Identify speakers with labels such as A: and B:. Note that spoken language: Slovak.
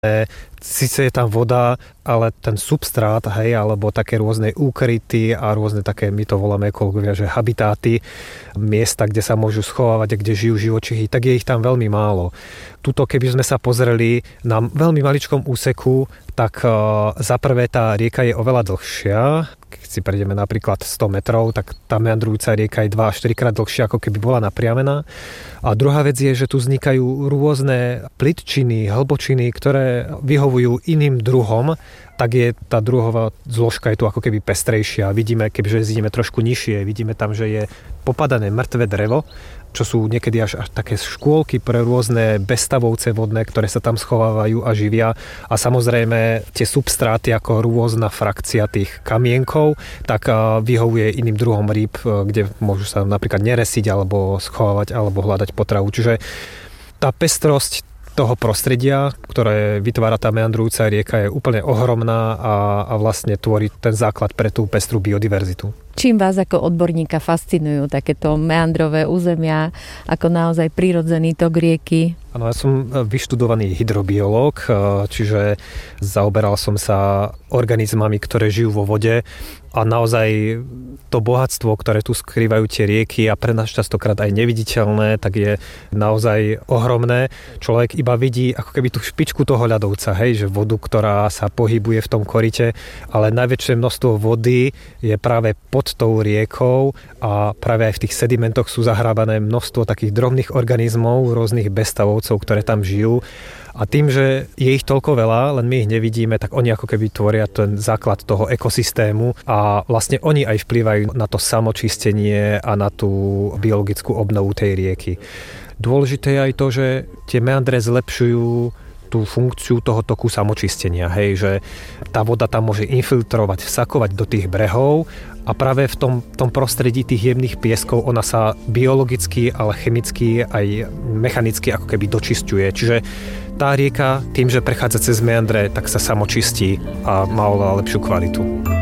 A: Sice je tam voda, ale ten substrát, hej, alebo také rôzne úkryty a rôzne také, my to voláme ekológovia, že habitáty, miesta, kde sa môžu schovávať a kde žijú živočichy, tak je ich tam veľmi málo. Tuto, keby sme sa pozreli na veľmi maličkom úseku, tak za prvé tá rieka je oveľa dlhšia. Keď si prejdeme napríklad 100 metrov, tak tá meandrujúca rieka je 2 až 4 krát dlhšia, ako keby bola napriamená. A druhá vec je, že tu vznikajú rôzne plitčiny, hlbočiny, ktoré vyhovujú iným druhom, tak je tá druhová zložka je tu ako keby pestrejšia. Vidíme, kebyže zídeme trošku nižšie, vidíme tam, že je popadané mŕtve drevo, čo sú niekedy až také škôlky pre rôzne bezstavovce vodné, ktoré sa tam schovávajú a živia. A samozrejme tie substráty ako rôzna frakcia tých kamienkov, tak vyhovuje iným druhom rýb, kde môžu sa napríklad neresiť alebo schovávať alebo hľadať potravu. Čiže tá pestrosť toho prostredia, ktoré vytvára tá meandrujúca rieka, je úplne ohromná a vlastne tvorí ten základ pre tú pestrú biodiverzitu.
B: Čím vás ako odborníka fascinujú takéto meandrové územia, ako naozaj prirodzený tok rieky?
A: Áno, ja som vyštudovaný hydrobiológ, čiže zaoberal som sa organizmami, ktoré žijú vo vode a naozaj to bohatstvo, ktoré tu skrývajú tie rieky a pre nás častokrát aj neviditeľné, tak je naozaj ohromné. Človek iba vidí ako keby tú špičku toho ľadovca, hej, že vodu, ktorá sa pohybuje v tom korite, ale najväčšie množstvo vody je práve pod tou riekou a práve aj v tých sedimentoch sú zahrábané množstvo takých drobných organizmov, rôznych bezstavovcov, ktoré tam žijú. A tým, že je ich toľko veľa, len my ich nevidíme, tak oni ako keby tvoria ten základ toho ekosystému a vlastne oni aj vplývajú na to samočistenie a na tú biologickú obnovu tej rieky. Dôležité je aj to, že tie meandre zlepšujú tú funkciu toho toku samočistenia, hej, že tá voda tam môže infiltrovať, vsakovať do tých brehov a práve v tom prostredí tých jemných pieskov ona sa biologicky, ale chemicky aj mechanicky ako keby dočisťuje. Čiže tá rieka tým, že prechádza cez meandre, tak sa samočistí a má oveľa lepšiu kvalitu.